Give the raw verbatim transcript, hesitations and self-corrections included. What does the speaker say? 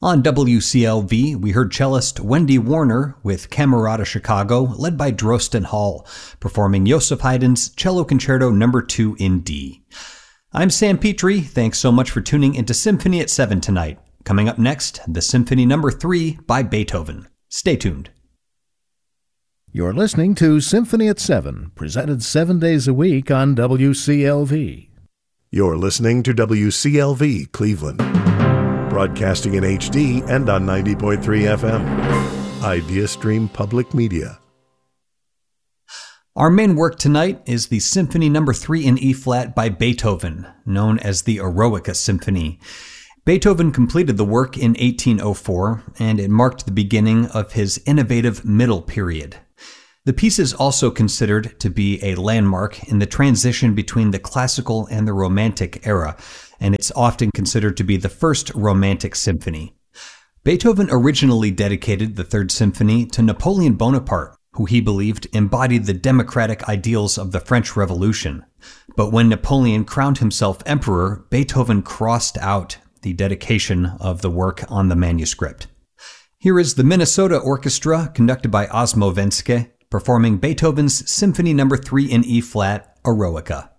On W C L V, we heard cellist Wendy Warner with Camerata Chicago, led by Drosten Hall, performing Joseph Haydn's Cello Concerto number two in D. I'm Sam Petrie. Thanks so much for tuning into Symphony at seven tonight. Coming up next, the Symphony number three by Beethoven. Stay tuned. You're listening to Symphony at seven, presented seven days a week on W C L V. You're listening to W C L V Cleveland, broadcasting in H D and on ninety point three F M. IdeaStream Public Media. Our main work tonight is the Symphony number three in E-flat by Beethoven, known as the Eroica Symphony. Beethoven completed the work in eighteen oh four, and it marked the beginning of his innovative middle period. The piece is also considered to be a landmark in the transition between the classical and the Romantic era, and it's often considered to be the first Romantic symphony. Beethoven originally dedicated the Third Symphony to Napoleon Bonaparte, who he believed embodied the democratic ideals of the French Revolution. But when Napoleon crowned himself emperor, Beethoven crossed out the dedication of the work on the manuscript. Here is the Minnesota Orchestra, conducted by Osmo Venske, performing Beethoven's Symphony number three in E-flat, Eroica.